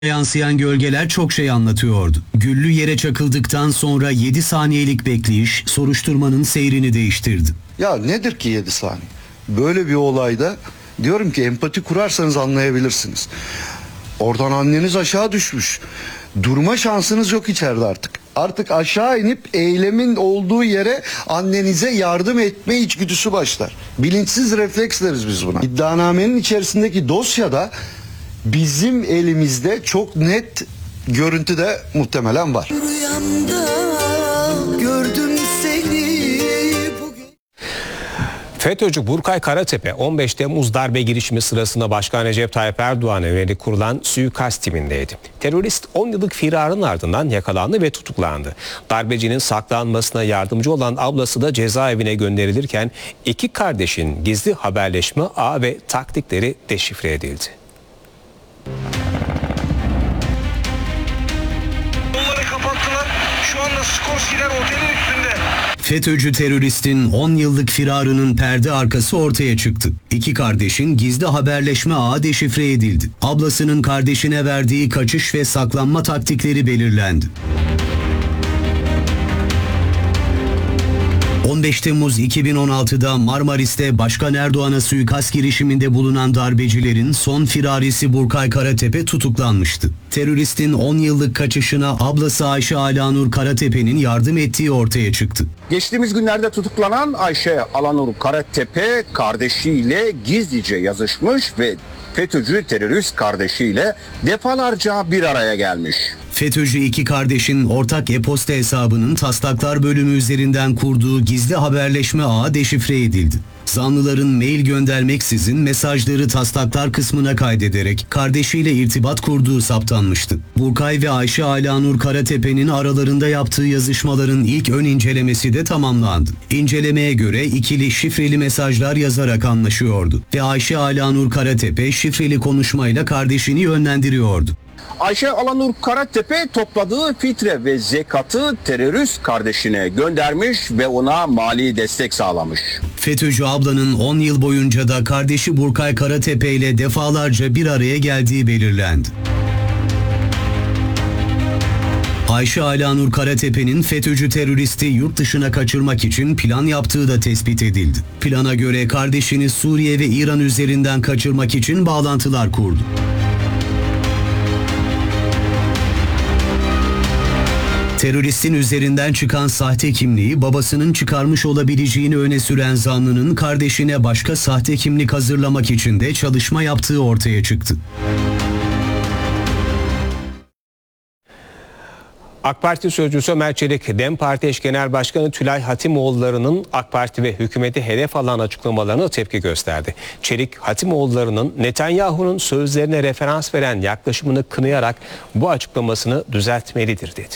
Yansıyan gölgeler çok şey anlatıyordu. Güllü yere çakıldıktan sonra 7 saniyelik bekleyiş soruşturmanın seyrini değiştirdi. Ya nedir ki 7 saniye? Böyle bir olayda diyorum ki empati kurarsanız anlayabilirsiniz. Oradan anneniz aşağı düşmüş. Durma şansınız yok içeride artık. Artık aşağı inip eylemin olduğu yere annenize yardım etme içgüdüsü başlar. Bilinçsiz refleks deriz biz buna. İddianamenin içerisindeki dosyada bizim elimizde çok net görüntüde muhtemelen var. Rüyamda gördüm seni bugün. FETÖ'cü Burkay Karatepe 15 Temmuz darbe girişimi sırasında Başkan Recep Tayyip Erdoğan'a yönelik kurulan suikast timindeydi. Terörist 10 yıllık firarın ardından yakalandı ve tutuklandı. Darbecinin saklanmasına yardımcı olan ablası da cezaevine gönderilirken iki kardeşin gizli haberleşme ağı ve taktikleri deşifre edildi. Yolları kapattılar. Şu anda Skorskiler Oteli üstünde. FETÖ'cü teröristin 10 yıllık firarının perde arkası ortaya çıktı. İki kardeşin gizli haberleşme ağı deşifre edildi. Ablasının kardeşine verdiği kaçış ve saklanma taktikleri belirlendi. 15 Temmuz 2016'da Marmaris'te Başkan Erdoğan'a suikast girişiminde bulunan darbecilerin son firarisi Burkay Karatepe tutuklanmıştı. Teröristin 10 yıllık kaçışına ablası Ayşe Alanur Karatepe'nin yardım ettiği ortaya çıktı. Geçtiğimiz günlerde tutuklanan Ayşe Alanur Karatepe kardeşiyle gizlice yazışmış ve FETÖ'cü terörist kardeşiyle defalarca bir araya gelmiş. FETÖ'cü iki kardeşin ortak e-posta hesabının taslaklar bölümü üzerinden kurduğu gizli haberleşme ağı deşifre edildi. Zanlıların mail göndermeksizin mesajları taslaklar kısmına kaydederek kardeşiyle irtibat kurduğu saptanmıştı. Burkay ve Ayşe Alanur Karatepe'nin aralarında yaptığı yazışmaların ilk ön incelemesi de tamamlandı. İncelemeye göre ikili şifreli mesajlar yazarak anlaşıyordu ve Ayşe Alanur Karatepe şifreli konuşmayla kardeşini yönlendiriyordu. Ayşe Alanur Karatepe topladığı fitre ve zekatı terörist kardeşine göndermiş ve ona mali destek sağlamış. FETÖ'cü ablanın 10 yıl boyunca da kardeşi Burkay Karatepe ile defalarca bir araya geldiği belirlendi. Ayşe Alanur Karatepe'nin FETÖ'cü teröristi yurt dışına kaçırmak için plan yaptığı da tespit edildi. Plana göre kardeşini Suriye ve İran üzerinden kaçırmak için bağlantılar kurdu. Teröristin üzerinden çıkan sahte kimliği babasının çıkarmış olabileceğini öne süren zanlının kardeşine başka sahte kimlik hazırlamak için de çalışma yaptığı ortaya çıktı. AK Parti sözcüsü Ömer Çelik, DEM Parti eş genel başkanı Tülay Hatimoğulları'nın AK Parti ve hükümeti hedef alan açıklamalarına tepki gösterdi. Çelik, Hatimoğulları'nın Netanyahu'nun sözlerine referans veren yaklaşımını kınayarak bu açıklamasını düzeltmelidir dedi.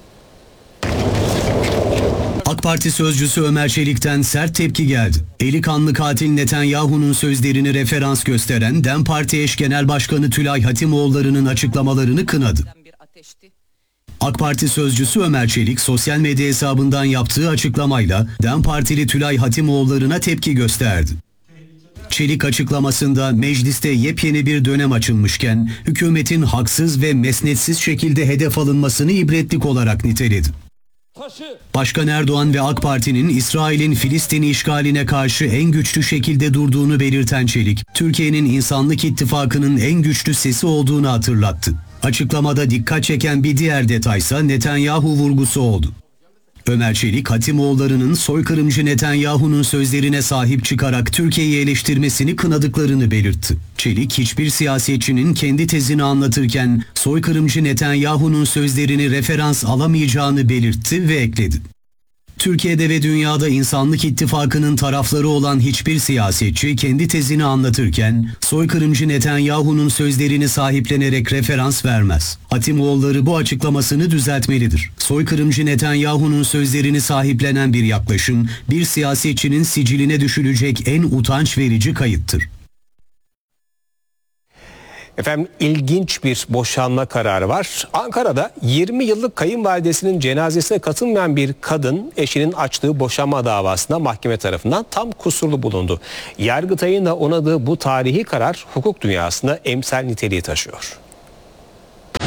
AK Parti sözcüsü Ömer Çelik'ten sert tepki geldi. Eli kanlı katil Netanyahu'nun sözlerini referans gösteren DEM Parti eş genel başkanı Tülay Hatimoğulları'nın açıklamalarını kınadı. AK Parti sözcüsü Ömer Çelik sosyal medya hesabından yaptığı açıklamayla DEM Partili Tülay Hatimoğulları'na tepki gösterdi. Çelik açıklamasında mecliste yepyeni bir dönem açılmışken hükümetin haksız ve mesnetsiz şekilde hedef alınmasını ibretlik olarak niteledi. Başkan Erdoğan ve AK Parti'nin İsrail'in Filistin'i işgaline karşı en güçlü şekilde durduğunu belirten Çelik, Türkiye'nin İnsanlık İttifakı'nın en güçlü sesi olduğunu hatırlattı. Açıklamada dikkat çeken bir diğer detaysa Netanyahu vurgusu oldu. Ömer Çelik, Hatimoğulları'nın soykırımcı Netanyahu'nun sözlerine sahip çıkarak Türkiye'yi eleştirmesini kınadıklarını belirtti. Çelik, hiçbir siyasetçinin kendi tezini anlatırken soykırımcı Netanyahu'nun sözlerini referans alamayacağını belirtti ve ekledi. Türkiye'de ve dünyada İnsanlık İttifakı'nın tarafları olan hiçbir siyasetçi kendi tezini anlatırken soykırımcı Netanyahu'nun sözlerini sahiplenerek referans vermez. Hatimoğulları bu açıklamasını düzeltmelidir. Soykırımcı Netanyahu'nun sözlerini sahiplenen bir yaklaşım, bir siyasetçinin siciline düşülecek en utanç verici kayıttır. Efendim, ilginç bir boşanma kararı var. Ankara'da 20 yıllık kayınvalidesinin cenazesine katılmayan bir kadın eşinin açtığı boşanma davasında mahkeme tarafından tam kusurlu bulundu. Yargıtay'ın da onadığı bu tarihi karar hukuk dünyasında emsal niteliği taşıyor.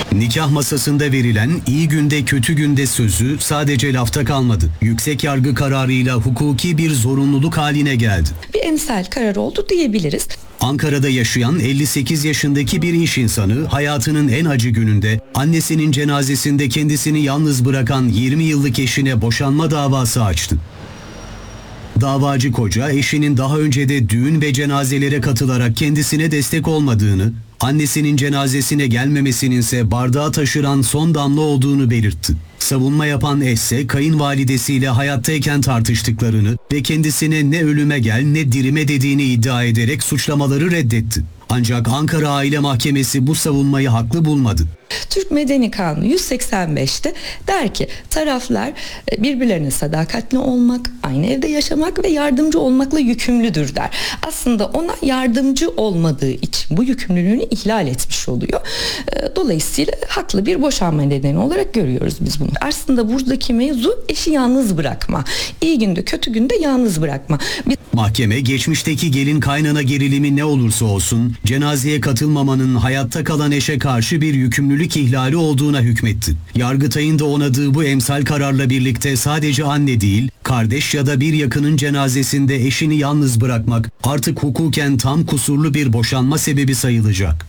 Nikah masasında verilen iyi günde kötü günde sözü sadece lafta kalmadı. Yüksek yargı kararıyla hukuki bir zorunluluk haline geldi. Bir emsal karar oldu diyebiliriz. Ankara'da yaşayan 58 yaşındaki bir iş insanı hayatının en acı gününde annesinin cenazesinde kendisini yalnız bırakan 20 yıllık eşine boşanma davası açtı. Davacı koca eşinin daha önce de düğün ve cenazelere katılarak kendisine destek olmadığını, annesinin cenazesine gelmemesinin ise bardağı taşıran son damla olduğunu belirtti. Savunma yapan eş ise kayınvalidesiyle hayattayken tartıştıklarını ve kendisine ne ölüme gel ne dirime dediğini iddia ederek suçlamaları reddetti. Ancak Ankara Aile Mahkemesi bu savunmayı haklı bulmadı. Türk Medeni Kanunu 185'te der ki taraflar birbirlerine sadakatli olmak, aynı evde yaşamak ve yardımcı olmakla yükümlüdür der. Aslında ona yardımcı olmadığı için bu yükümlülüğünü ihlal etmiş oluyor. Dolayısıyla haklı bir boşanma nedeni olarak görüyoruz biz bunu. Aslında buradaki mevzu eşi yalnız bırakma. İyi günde kötü günde yalnız bırakma. Mahkeme geçmişteki gelin kaynana gerilimi ne olursa olsun cenazeye katılmamanın hayatta kalan eşe karşı bir yükümlülük ihlali olduğuna hükmetti. Yargıtay'ın da onadığı bu emsal kararla birlikte sadece anne değil, kardeş ya da bir yakının cenazesinde eşini yalnız bırakmak artık hukuken tam kusurlu bir boşanma sebebi sayılacak.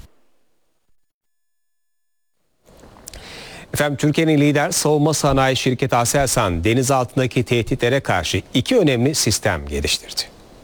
Efendim, Türkiye'nin lider savunma sanayi şirketi Aselsan deniz altındaki tehditlere karşı 2 önemli sistem geliştirdi.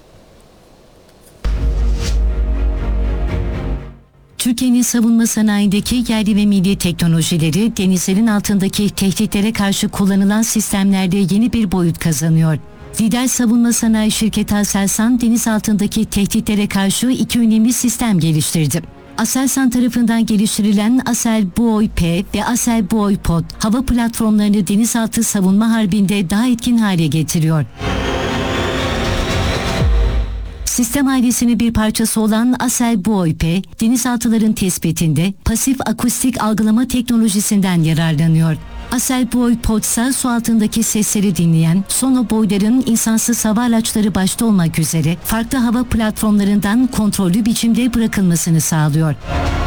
Türkiye'nin savunma sanayindeki yerli ve milli teknolojileri denizlerin altındaki tehditlere karşı kullanılan sistemlerde yeni bir boyut kazanıyor. Lider savunma sanayi şirketi Aselsan deniz altındaki tehditlere karşı 2 önemli sistem geliştirdi. Aselsan tarafından geliştirilen AselBuoy-P ve AselBuoy-Pod hava platformlarını denizaltı savunma harbinde daha etkin hale getiriyor. Sistem ailesinin bir parçası olan AselBuoy-P, denizaltıların tespitinde pasif akustik algılama teknolojisinden yararlanıyor. AselBuoy-Pod ise su altındaki sesleri dinleyen sonoboyların insansız hava araçları başta olmak üzere farklı hava platformlarından kontrollü biçimde bırakılmasını sağlıyor.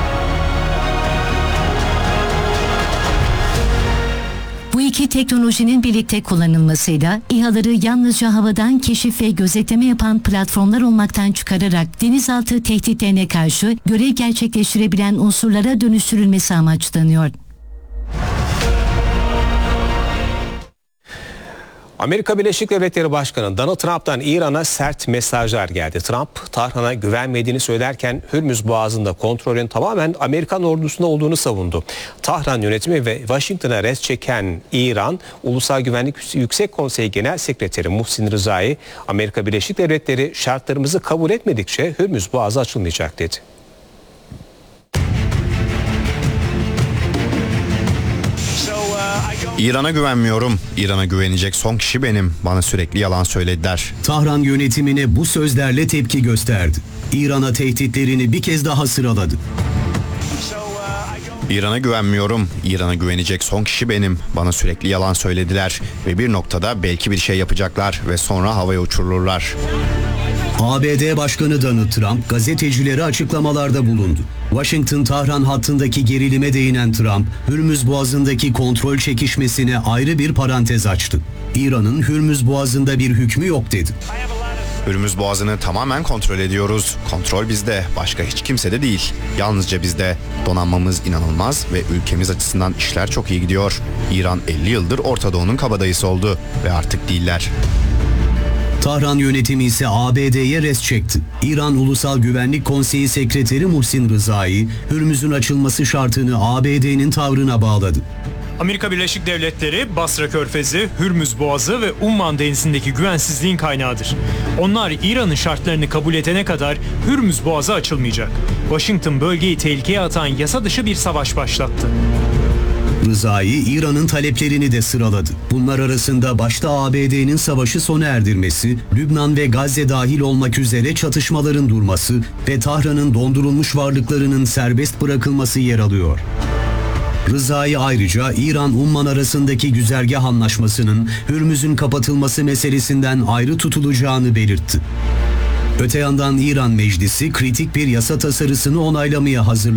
Bu iki teknolojinin birlikte kullanılmasıyla İHA'ları yalnızca havadan keşif ve gözetleme yapan platformlar olmaktan çıkararak denizaltı tehditlerine karşı görev gerçekleştirebilen unsurlara dönüştürülmesi amaçlanıyor. Amerika Birleşik Devletleri Başkanı Donald Trump'tan İran'a sert mesajlar geldi. Trump, Tahran'a güvenmediğini söylerken Hürmüz Boğazı'nda kontrolün tamamen Amerikan ordusunda olduğunu savundu. Tahran yönetimi ve Washington'a res çeken İran, Ulusal Güvenlik Yüksek Konseyi Genel Sekreteri Muhsin Rıza'yı, Amerika Birleşik Devletleri şartlarımızı kabul etmedikçe Hürmüz Boğazı açılmayacak dedi. İran'a güvenmiyorum. İran'a güvenecek son kişi benim. Bana sürekli yalan söylediler. Tahran yönetimine bu sözlerle tepki gösterdi. İran'a tehditlerini bir kez daha sıraladı. İran'a güvenmiyorum. İran'a güvenecek son kişi benim. Bana sürekli yalan söylediler. Ve bir noktada belki bir şey yapacaklar ve sonra havaya uçurulurlar. ABD Başkanı Donald Trump gazetecilere açıklamalarda bulundu. Washington-Tahran hattındaki gerilime değinen Trump, Hürmüz Boğazı'ndaki kontrol çekişmesine ayrı bir parantez açtı. İran'ın Hürmüz Boğazı'nda bir hükmü yok dedi. Hürmüz Boğazı'nı tamamen kontrol ediyoruz. Kontrol bizde, başka hiç kimsede değil. Yalnızca bizde. Donanmamız inanılmaz ve ülkemiz açısından işler çok iyi gidiyor. İran 50 yıldır Orta Doğu'nun kabadayısı oldu ve artık değiller. Tahran yönetimi ise ABD'ye res çekti. İran Ulusal Güvenlik Konseyi Sekreteri Muhsin Rıza'yı Hürmüz'ün açılması şartını ABD'nin tavrına bağladı. Amerika Birleşik Devletleri, Basra Körfezi, Hürmüz Boğazı ve Umman Denizi'ndeki güvensizliğin kaynağıdır. Onlar İran'ın şartlarını kabul edene kadar Hürmüz Boğazı açılmayacak. Washington bölgeyi tehlikeye atan yasa dışı bir savaş başlattı. Rıza'yı İran'ın taleplerini de sıraladı. Bunlar arasında başta ABD'nin savaşı sona erdirmesi, Lübnan ve Gazze dahil olmak üzere çatışmaların durması ve Tahran'ın dondurulmuş varlıklarının serbest bırakılması yer alıyor. Rıza'yı ayrıca İran-Umman arasındaki güzergah anlaşmasının Hürmüz'ün kapatılması meselesinden ayrı tutulacağını belirtti. Öte yandan İran Meclisi kritik bir yasa tasarısını onaylamaya hazır.